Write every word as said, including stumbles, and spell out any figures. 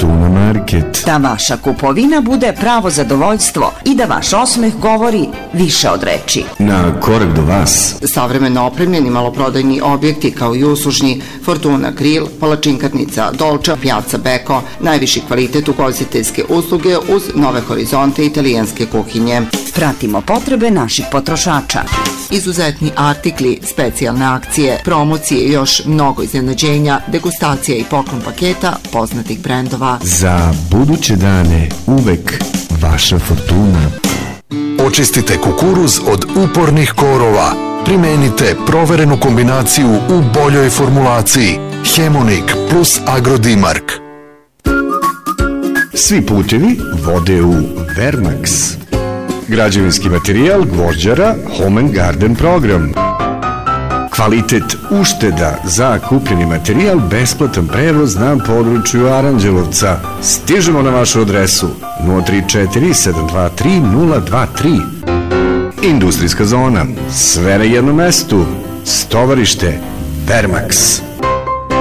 Fortuna Market. Da vaša kupovina bude pravo zadovoljstvo i da vaš osmeh govori više od reči. Na korak do vas. Savremeno opremljeni maloprodajni objekti kao i uslužni Fortuna Grill, palačinkarnica Dolce, Piazza Beko, najviši kvalitet ugostiteljske usluge uz nove horizonte italijanske kuhinje. Pratimo potrebe naših potrošača. Izuzetni artikli, specijalne akcije, promocije i još mnogo iznenađenja, degustacija i poklon paketa poznatih brendova. Za buduće dane uvek vaša Fortuna. Očistite kukuruz od upornih korova. Primenite proverenu kombinaciju u boljoj formulaciji. Hemonik plus Agrodimark. Svi putevi vode u Vermax. Građevinski materijal Gvožđara Home and Garden program. Kvalitet ušteda za kupljeni materijal, besplatan prevoz na području Aranđelovca. Stižemo na vašu adresu nula tri četiri sedam dva tri nula dva tri. Industrijska zona, sve na jednom mestu. Stovarište Vermax.